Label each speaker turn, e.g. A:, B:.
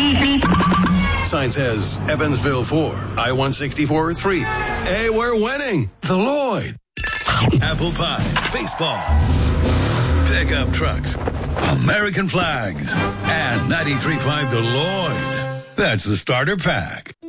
A: Sign says Evansville 4, I-164 3. Hey, we're winning. The Lloyd. Apple pie, baseball, pickup trucks, American flags, and 93.5 The Lloyd. That's the starter pack.